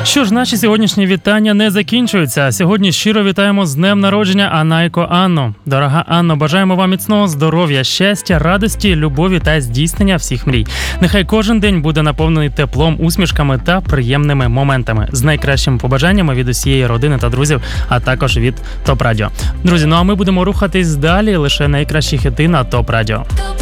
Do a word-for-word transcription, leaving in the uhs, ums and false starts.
Що ж, наші сьогоднішні вітання не закінчуються. Сьогодні щиро вітаємо з днем народження Анайко Анну. Дорога Анно, бажаємо вам міцного здоров'я, щастя, радості, любові та здійснення всіх мрій. Нехай кожен день буде наповнений теплом, усмішками та приємними моментами. З найкращими побажаннями від усієї родини та друзів, а також від ТОП Радіо. Друзі, ну а ми будемо рухатись далі, лише найкращі хіти на ТОП Радіо.